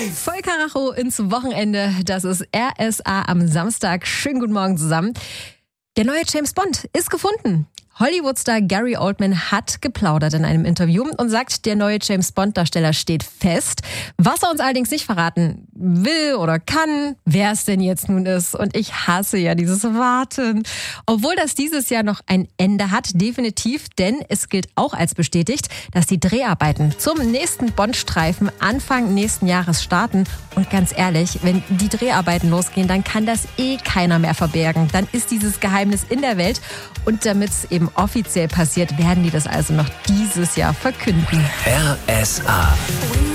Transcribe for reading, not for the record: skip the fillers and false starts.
Voll Karacho ins Wochenende. Das ist RSA am Samstag. Schönen guten Morgen zusammen. Der neue James Bond ist gefunden. Hollywood-Star Gary Oldman hat geplaudert in einem Interview und sagt, der neue James-Bond-Darsteller steht fest. Was er uns allerdings nicht verraten will oder kann, wer es denn jetzt nun ist. Und ich hasse ja dieses Warten. Obwohl das dieses Jahr noch ein Ende hat, definitiv, denn es gilt auch als bestätigt, dass die Dreharbeiten zum nächsten Bond-Streifen Anfang nächsten Jahres starten. Und ganz ehrlich, wenn die Dreharbeiten losgehen, dann kann das keiner mehr verbergen. Dann ist dieses Geheimnis in der Welt. Und damit es eben offiziell passiert, werden die das also noch dieses Jahr verkünden. RSA.